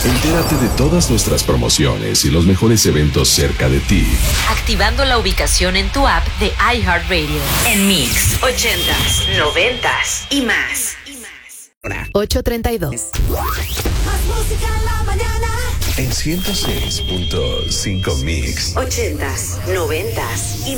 Entérate de todas nuestras promociones y los mejores eventos cerca de ti. Activando la ubicación en tu app de iHeartRadio. En Mix, 80s, 90s y más. 8:32. Más música en la mañana. En 106.5 Mix. 80s, 90s y